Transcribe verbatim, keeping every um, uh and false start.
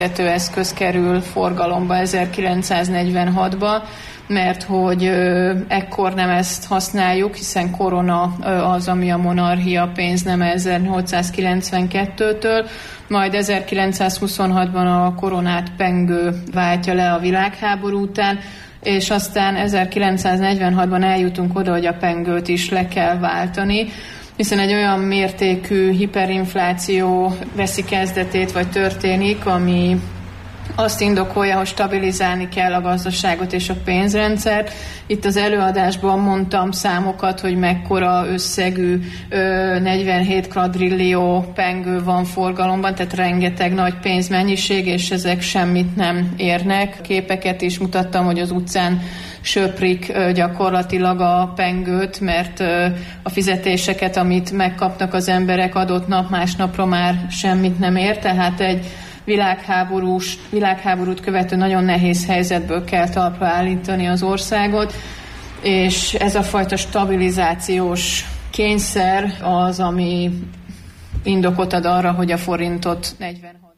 eszköz kerül forgalomba ezerkilencszáznegyvenhatban, mert hogy ö, ekkor nem ezt használjuk, hiszen korona ö, az, ami a monarchia pénzneme ezernyolcszázkilencvenkettőtől, majd ezerkilencszázhuszonhatban a koronát pengő váltja le a világháború után, és aztán ezerkilencszáznegyvenhatban eljutunk oda, hogy a pengőt is le kell váltani, hiszen egy olyan mértékű hiperinfláció veszi kezdetét, vagy történik, ami azt indokolja, hogy stabilizálni kell a gazdaságot és a pénzrendszert. Itt az előadásban mondtam számokat, hogy mekkora összegű negyvenhét kvadrillió pengő van forgalomban, tehát rengeteg nagy pénzmennyiség, és ezek semmit nem érnek. Képeket is mutattam, hogy az utcán söprik gyakorlatilag a pengőt, mert a fizetéseket, amit megkapnak az emberek adott nap, másnapra már semmit nem ér, tehát egy világháborús, világháborút követő nagyon nehéz helyzetből kell talpra állítani az országot, és ez a fajta stabilizációs kényszer az, ami indokot ad arra, hogy a forintot negyvenhat